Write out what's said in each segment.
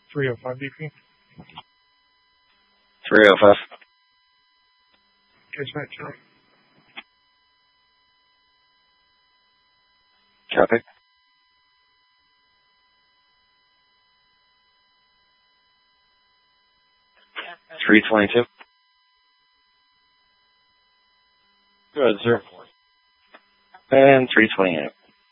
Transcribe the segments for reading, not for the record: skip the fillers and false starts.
305 DP. 305. Catch that, Charlie. Copy. $322. Go ahead, sir. And $328.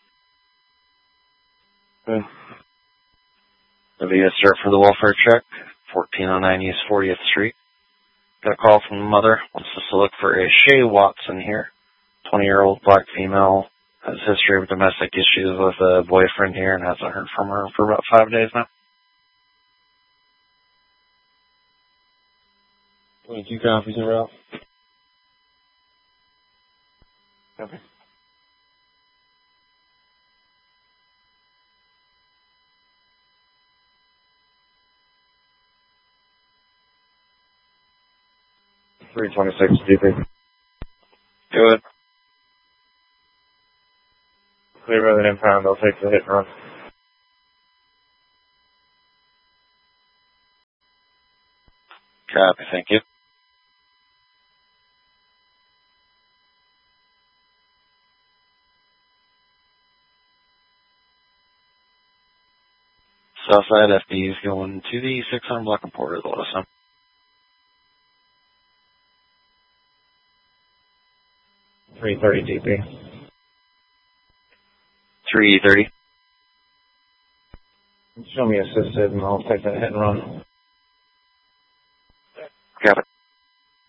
Good. That'll be a sir for the welfare check. 1409 East 40th Street. Got a call from the mother. Wants us to look for a Shay Watson here. 20-year-old black female. Has history of domestic issues with a boyfriend here and hasn't heard from her for about 5 days now. 22 copies in a row. Okay. $326 DP. Good. Clear by the impound. I'll take the hit and run. Copy, thank you. Southside FD is going to the 600 block of Porter, let us know. $330 DP. 330. Show me assisted and I'll take that hit and run.